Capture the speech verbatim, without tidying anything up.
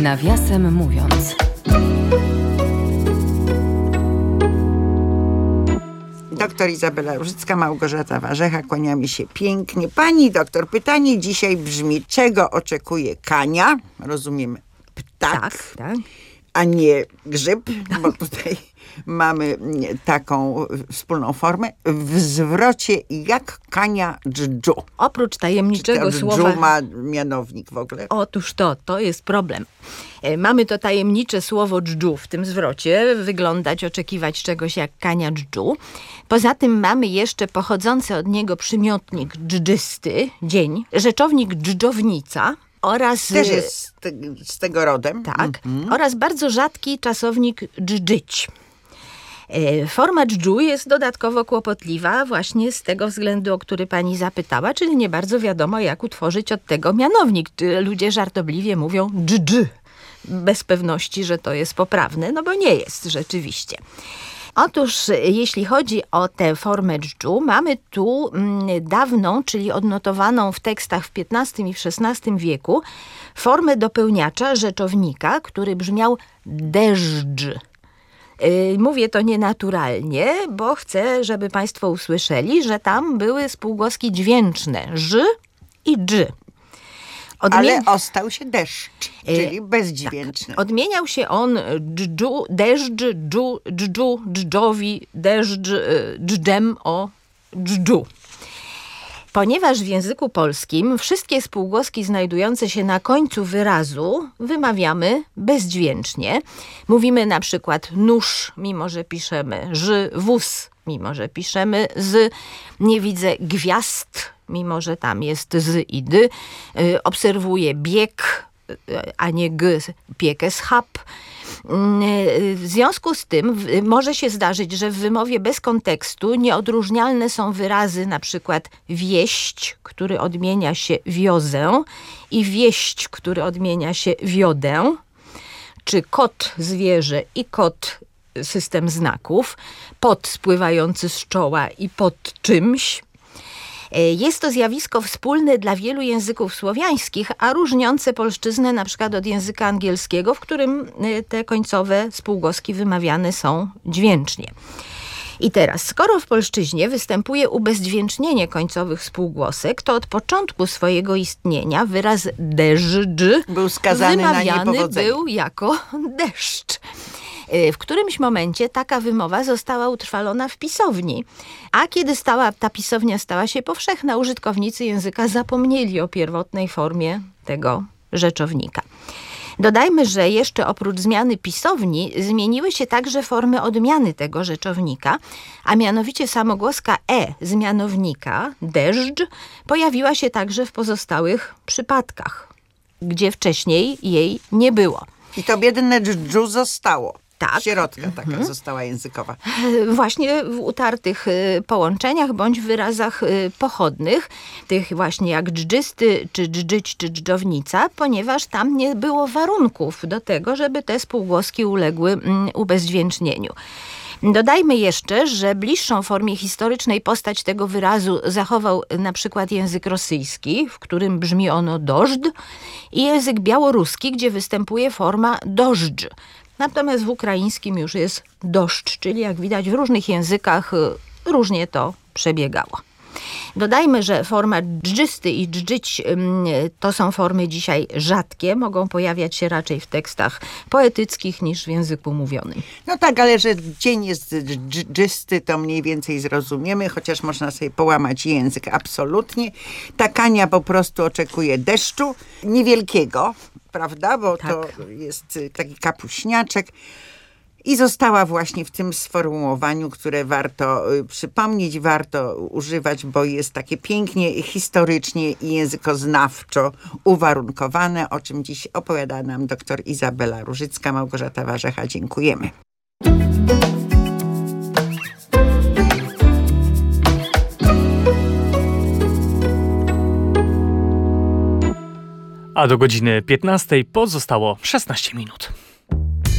Nawiasem mówiąc. Doktor Izabela Różycka, Małgorzata Warzecha, kłaniamy się pięknie. Pani doktor, pytanie dzisiaj brzmi, czego oczekuje kania? Rozumiem, ptak, Tak, tak. a nie grzyb, bo tutaj mamy taką wspólną formę. W zwrocie jak kania dżdżu. Oprócz tajemniczego Czy słowa... dżdżu ma mianownik w ogóle? Otóż to, to jest problem. E, Mamy to tajemnicze słowo dżdżu w tym zwrocie, wyglądać, oczekiwać czegoś jak kania dżdżu. Poza tym mamy jeszcze pochodzący od niego przymiotnik dżdżysty, dzień, rzeczownik dżdżownica oraz... Też jest z, te, z tego rodem. Tak, Mhm. oraz bardzo rzadki czasownik dżdżyć. E, Forma dżdżu jest dodatkowo kłopotliwa właśnie z tego względu, o który pani zapytała, czyli nie bardzo wiadomo, jak utworzyć od tego mianownik. Ludzie żartobliwie mówią dżdż, bez pewności, że to jest poprawne, no bo nie jest rzeczywiście. Otóż jeśli chodzi o tę formę dżdżu, mamy tu mm, dawną, czyli odnotowaną w tekstach w piętnastym i w szesnastym wieku, formę dopełniacza rzeczownika, który brzmiał deszcz. Yy, Mówię to nienaturalnie, bo chcę, żeby państwo usłyszeli, że tam były spółgłoski dźwięczne ż i dż. Odmie- Ale ostał się deszcz, czyli bezdźwięczny. Tak. Odmieniał się on dżdżu, deszcz, dżdżu, dżdżu, dżdżowi, deszcz, y, dżdżem o dżdżu. Ponieważ w języku polskim wszystkie spółgłoski znajdujące się na końcu wyrazu wymawiamy bezdźwięcznie. Mówimy na przykład nóż, mimo że piszemy ż, wóz, mimo że piszemy z, nie widzę gwiazd, mimo że tam jest z i d, y, obserwuję bieg, y, a nie g, piekę schab. W związku z tym może się zdarzyć, że w wymowie bez kontekstu nieodróżnialne są wyrazy na przykład wieść, który odmienia się wiozę, i wieść, który odmienia się wiodę, czy kot zwierzę i kot system znaków, pot spływający z czoła i pod czymś. Jest to zjawisko wspólne dla wielu języków słowiańskich, a różniące polszczyznę na przykład od języka angielskiego, w którym te końcowe spółgłoski wymawiane są dźwięcznie. I teraz, skoro w polszczyźnie występuje ubezdźwięcznienie końcowych spółgłosek, to od początku swojego istnienia wyraz deszcz był skazany na wymawiany niepowodzenie. był jako deszcz. W którymś momencie taka wymowa została utrwalona w pisowni, a kiedy stała, ta pisownia stała się powszechna, użytkownicy języka zapomnieli o pierwotnej formie tego rzeczownika. Dodajmy, że jeszcze oprócz zmiany pisowni zmieniły się także formy odmiany tego rzeczownika, a mianowicie samogłoska e z mianownika, deszcz, pojawiła się także w pozostałych przypadkach, gdzie wcześniej jej nie było. I to biedne dżdżu zostało. Tak. Środka taka została językowa. Właśnie w utartych y, połączeniach bądź wyrazach y, pochodnych, tych właśnie jak dżdżysty, czy dżdżyć, czy dżdżownica, ponieważ tam nie było warunków do tego, żeby te spółgłoski uległy mm, ubezdźwięcznieniu. Dodajmy jeszcze, że bliższą formie historycznej postać tego wyrazu zachował na przykład język rosyjski, w którym brzmi ono dożd, i język białoruski, gdzie występuje forma dożdż. Natomiast w ukraińskim już jest doszcz, czyli jak widać w różnych językach różnie to przebiegało. Dodajmy, że forma dżdżysty i dżdżyć to są formy dzisiaj rzadkie, mogą pojawiać się raczej w tekstach poetyckich niż w języku mówionym. No tak, ale że dzień jest dżdżysty, to mniej więcej zrozumiemy, chociaż można sobie połamać język absolutnie. Ta kania po prostu oczekuje deszczu, niewielkiego, prawda, bo Tak. to jest taki kapuśniaczek. I została właśnie w tym sformułowaniu, które warto y, przypomnieć, warto używać, bo jest takie pięknie historycznie i językoznawczo uwarunkowane, o czym dziś opowiada nam doktor Izabela Różycka, Małgorzata Warzecha. Dziękujemy. A do godziny piętnastej pozostało szesnaście minut.